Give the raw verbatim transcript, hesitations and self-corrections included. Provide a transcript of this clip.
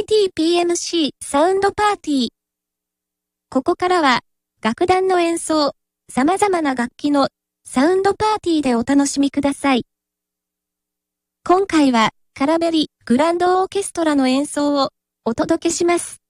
ティーピーエムシー サウンドパーティー。ここからは、楽団の演奏、様々な楽器のサウンドパーティーでお楽しみください。今回は、カラベリグランドオーケストラの演奏をお届けします。